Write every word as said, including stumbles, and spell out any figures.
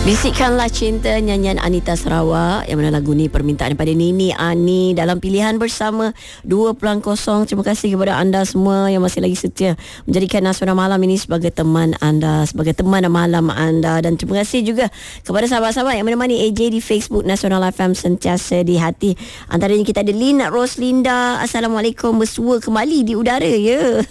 Bisikkanlah Cinta, nyanyian Anita Sarawak, yang mana lagu ni permintaan daripada Nini Ani dalam pilihan bersama dua pelang kosong. Terima kasih kepada anda semua yang masih lagi setia menjadikan Nasional Malam ini sebagai teman anda, sebagai teman malam anda. Dan terima kasih juga kepada sahabat-sahabat yang menemani A J di Facebook Nasional F M sentiasa di hati. Antaranya kita ada Lina Roslinda. Assalamualaikum, bersua kembali di udara ya.